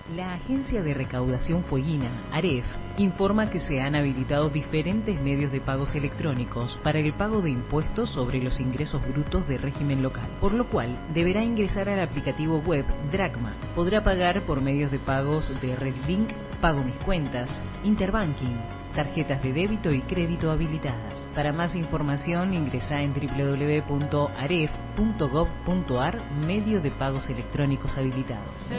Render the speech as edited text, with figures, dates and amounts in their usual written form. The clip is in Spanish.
La Agencia de Recaudación Fueguina, AREF, informa que se han habilitado diferentes medios de pagos electrónicos para el pago de impuestos sobre los ingresos brutos de régimen local, por lo cual deberá ingresar al aplicativo web Dracma. Podrá pagar por medios de pagos de RedLink, Pago Mis Cuentas, Interbanking, tarjetas de débito y crédito habilitadas. Para más información ingresa en www.aref.gov.ar, medio de pagos electrónicos habilitados.